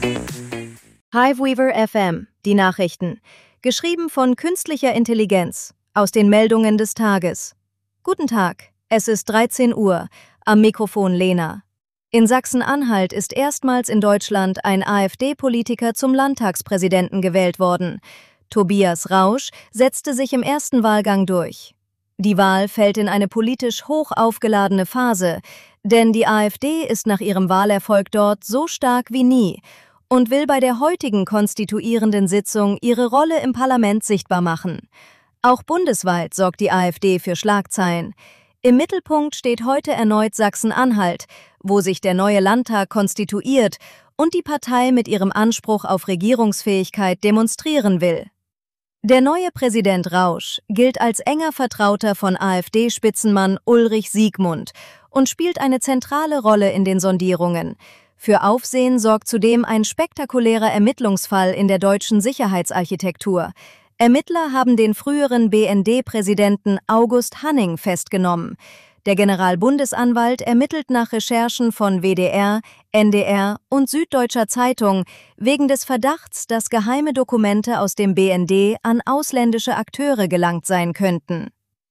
Hiveweaver FM, die Nachrichten. Geschrieben von künstlicher Intelligenz. Aus den Meldungen des Tages. Guten Tag, es ist 13 Uhr. Am Mikrofon Lena. In Sachsen-Anhalt ist erstmals in Deutschland ein AfD-Politiker zum Landtagspräsidenten gewählt worden. Tobias Rausch setzte sich im ersten Wahlgang durch. Die Wahl fällt in eine politisch hoch aufgeladene Phase, denn die AfD ist nach ihrem Wahlerfolg dort so stark wie nie und will bei der heutigen konstituierenden Sitzung ihre Rolle im Parlament sichtbar machen. Auch bundesweit sorgt die AfD für Schlagzeilen. Im Mittelpunkt steht heute erneut Sachsen-Anhalt, wo sich der neue Landtag konstituiert und die Partei mit ihrem Anspruch auf Regierungsfähigkeit demonstrieren will. Der neue Präsident Rausch gilt als enger Vertrauter von AfD-Spitzenmann Ulrich Siegmund und spielt eine zentrale Rolle in den Sondierungen. Für Aufsehen sorgt zudem ein spektakulärer Ermittlungsfall in der deutschen Sicherheitsarchitektur. Ermittler haben den früheren BND-Präsidenten August Hanning festgenommen. Der Generalbundesanwalt ermittelt nach Recherchen von WDR, NDR und Süddeutscher Zeitung wegen des Verdachts, dass geheime Dokumente aus dem BND an ausländische Akteure gelangt sein könnten.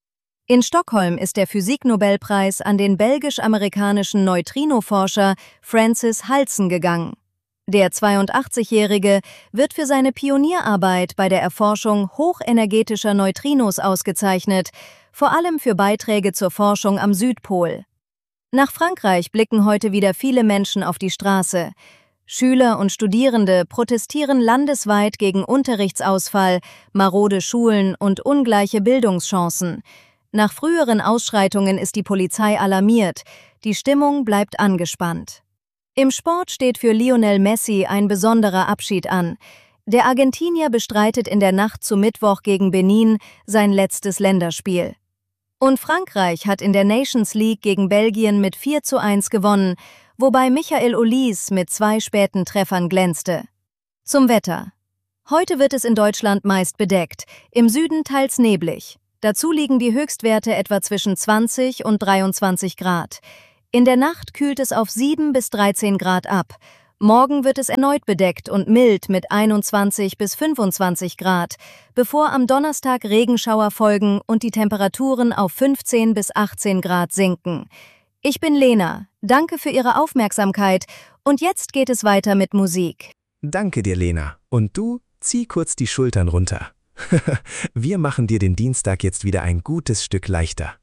In Stockholm ist der Physiknobelpreis an den belgisch-amerikanischen Neutrinoforscher Francis Halsen gegangen. Der 82-Jährige wird für seine Pionierarbeit bei der Erforschung hochenergetischer Neutrinos ausgezeichnet, vor allem für Beiträge zur Forschung am Südpol. Nach Frankreich blicken heute wieder viele Menschen auf die Straße. Schüler und Studierende protestieren landesweit gegen Unterrichtsausfall, marode Schulen und ungleiche Bildungschancen. Nach früheren Ausschreitungen ist die Polizei alarmiert, die Stimmung bleibt angespannt. Im Sport steht für Lionel Messi ein besonderer Abschied an. Der Argentinier bestreitet in der Nacht zu Mittwoch gegen Benin sein letztes Länderspiel. Und Frankreich hat in der Nations League gegen Belgien mit 4:1 gewonnen, wobei Michael Olise mit 2 späten Treffern glänzte. Zum Wetter. Heute wird es in Deutschland meist bedeckt, im Süden teils neblig. Dazu liegen die Höchstwerte etwa zwischen 20 und 23 Grad. In der Nacht kühlt es auf 7 bis 13 Grad ab. Morgen wird es erneut bedeckt und mild mit 21 bis 25 Grad, bevor am Donnerstag Regenschauer folgen und die Temperaturen auf 15 bis 18 Grad sinken. Ich bin Lena, danke für Ihre Aufmerksamkeit und jetzt geht es weiter mit Musik. Danke dir, Lena. Und du, zieh kurz die Schultern runter. Wir machen dir den Dienstag jetzt wieder ein gutes Stück leichter.